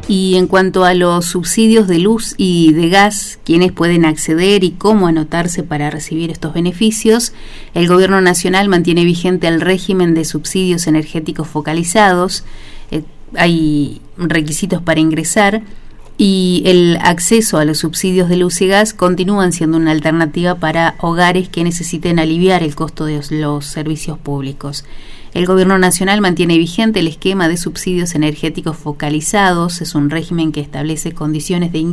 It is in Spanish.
Y en cuanto a los subsidios de luz y de gas, quiénes pueden acceder y cómo anotarse para recibir estos beneficios, el Gobierno Nacional mantiene vigente el régimen de subsidios energéticos focalizados. Hay requisitos para ingresar y el acceso a los subsidios de luz y gas continúan siendo una alternativa para hogares que necesiten aliviar el costo de los servicios públicos. El Gobierno Nacional mantiene vigente el esquema de subsidios energéticos focalizados. Es un régimen que establece condiciones de ingreso